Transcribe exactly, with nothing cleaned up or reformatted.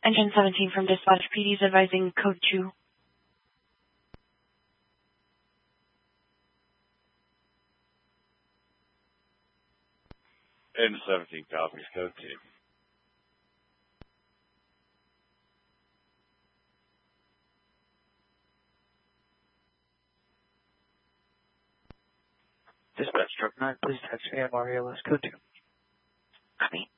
Engine seventeen from dispatch, P D's advising code two. Engine seventeen copies, code two. Dispatch truck nine, please text A M R A L S code two. Copy.